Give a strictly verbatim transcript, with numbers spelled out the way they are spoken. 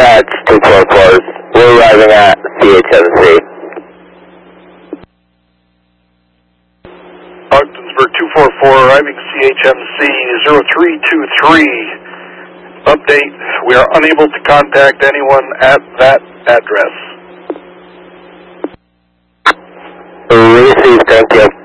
dispatch two four four. We're arriving at C H M C. Ogdensburg two four four, arriving C H M C zero three two three. Update, we are unable to contact anyone at that address. Received, thank you.